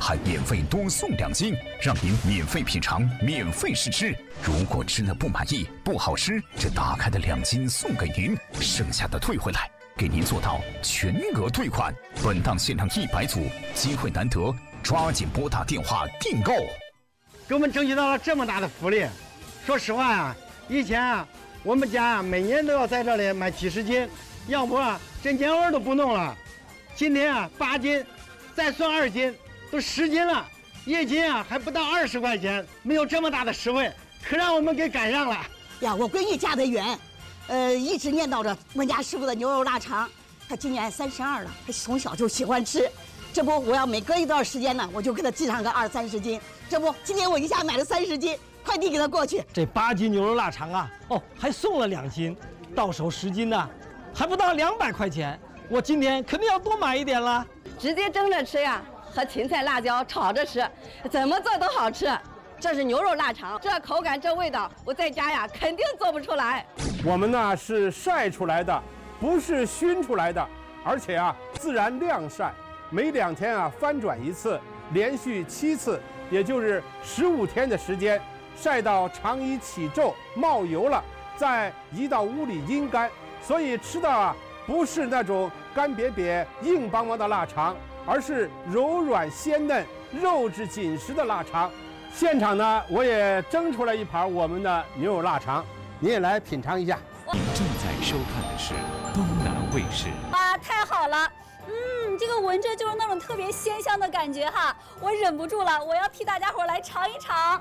还免费多送2斤，让您免费品尝、免费试吃。如果吃了不满意、不好吃，这打开的2斤送给您，剩下的退回来，给您做到全额退款。本档限量100组，机会难得，抓紧拨打电话订购。 给我们争取到了这么大的福利，说实话呀，以前啊，我们家每年都要在这里买几十斤，要不这年味都不弄了。今天啊8斤，再算2斤，都10斤了，1斤啊还不到20块钱，没有这么大的实惠，可让我们给赶上了呀！我闺女嫁得远，一直念叨着我们家师傅的牛肉腊肠，她今年32了，她从小就喜欢吃。这不，我要每隔一段时间呢，我就给她寄上个20、30斤。这不，今天我一下买了30斤，快递给她过去。 这8斤牛肉腊肠啊，还送了2斤，到手10斤呢，还不到200块钱。我今天肯定要多买一点了。 直接蒸着吃呀，和芹菜、辣椒炒着吃，怎么做都好吃。这是牛肉腊肠，这口感、这味道，我在家呀肯定做不出来。 我们呢是晒出来的，不是熏出来的，而且啊自然晾晒，每2天啊翻转1次，连续7次，也就是15天的时间，晒到肠衣起皱、冒油了，再移到屋里阴干，所以吃到啊不是那种干瘪瘪、硬邦邦的腊肠，而是柔软鲜嫩、肉质紧实的腊肠。现场呢，我也蒸出来一盘我们的牛肉腊肠，你也来品尝一下。 你正在收看的是东南卫视。 哇，太好了！这个闻着就是那种特别鲜香的感觉哈，我忍不住了，我要替大家伙来尝一尝。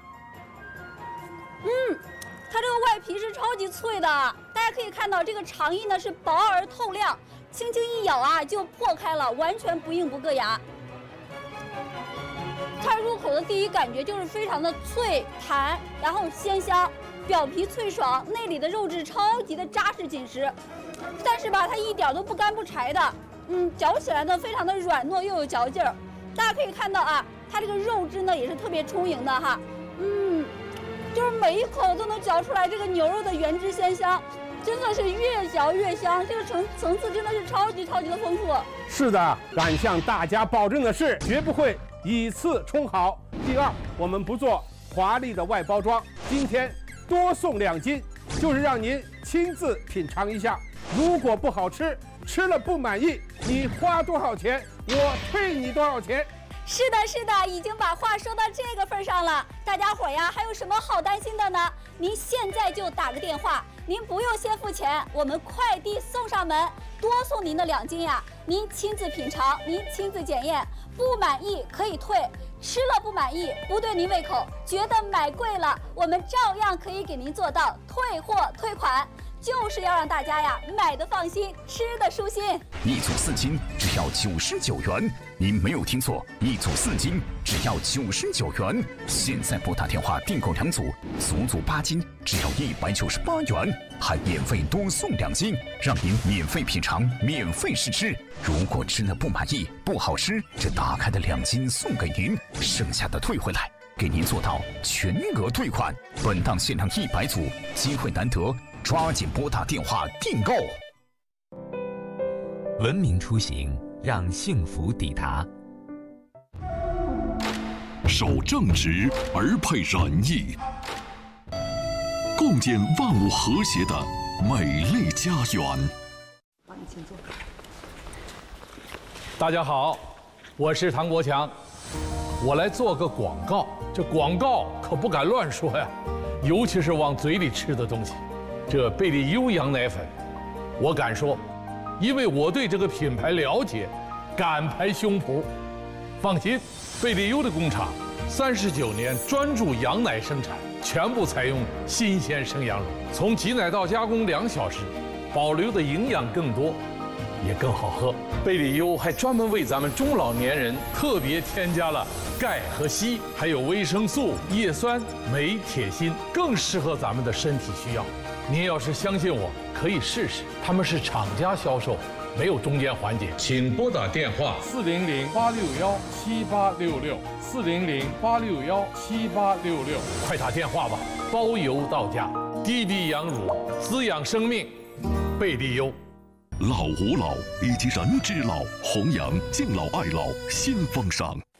它这个外皮是超级脆的，大家可以看到这个肠衣呢是薄而透亮，轻轻一咬啊就破开了，完全不硬不硌牙。它入口的第一感觉就是非常的脆弹，然后鲜香，表皮脆爽，内里的肉质超级的扎实紧实，但是吧它一点都不干不柴的，嚼起来呢非常的软糯又有嚼劲儿。大家可以看到啊，它这个肉质呢也是特别充盈的哈，就是每一口都能嚼出来这个牛肉的原汁鲜香，真的是越嚼越香，这个层次真的是超级的丰富。 是的，敢向大家保证的是，绝不会以次充好。第二，我们不做华丽的外包装，今天多送2斤，就是让您亲自品尝一下。如果不好吃，吃了不满意，你花多少钱，我退你多少钱。 是的，已经把话说到这个份上了。大家伙呀，还有什么好担心的呢？您现在就打个电话，您不用先付钱，我们快递送上门，多送您的2斤呀。您亲自品尝，您亲自检验，不满意可以退，吃了不满意，不对您胃口，觉得买贵了，我们照样可以给您做到退货退款。就是要让大家呀买的放心，吃的舒心。 1组4斤只要99元，您没有听错，1组4斤只要99元。现在拨打电话订购2组，足足8斤只要198元，还免费多送2斤，让您免费品尝、免费试吃。如果吃了不满意、不好吃，这打开的2斤送给您，剩下的退回来，给您做到全额退款。本档限量100组，机会难得，抓紧拨打电话订购。 文明出行，让幸福抵达。 守正直而配仁义，共建万物和谐的美丽家园。 大家好，我是唐国强，我来做个广告。这广告可不敢乱说呀，尤其是往嘴里吃的东西。这贝利优羊奶粉，我敢说，因为我对这个品牌了解，敢拍胸脯。放心，贝利优的工厂39年专注羊奶生产，全部采用新鲜生羊乳，从挤奶到加工2小时，保留的营养更多，也更好喝。贝利优还专门为咱们中老年人特别添加了钙和硒，还有维生素、叶酸、镁、铁、锌，更适合咱们的身体需要。您要是相信我，可以试试。他们是厂家销售，没有中间环节。请拨打电话400-861-7866，400-861-7866，快打电话吧，包邮到家。滴滴羊乳，滋养生命，贝利优。 老吾老以及人之老，弘扬敬老爱老新风尚。